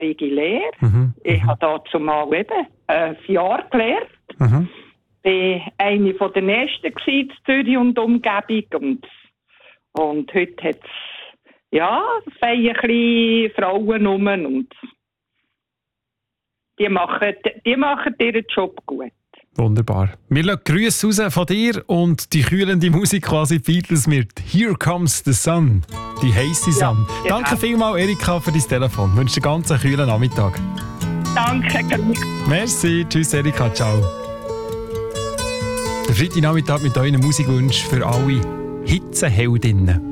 zweijährige Lehre. Ich habe da zumal eben 5 Jahre gelernt. Ich war eine von den ersten in Zürich und Umgebung. Und heute hat es ein bisschen Frauen rum. Und die machen ihren Job gut. Wunderbar. Wir lassen Grüße raus von dir und die kühlende Musik quasi Beatles mit «Here Comes the Sun», die heisse Sonne. Ja, Danke vielmals, Erika, für dein Telefon. Ich wünsche dir einen ganz kühlen Nachmittag. Danke. Merci. Tschüss, Erika. Ciao. Der Freitagnachmittag mit euren Musikwünschen für alle Hitzeheldinnen.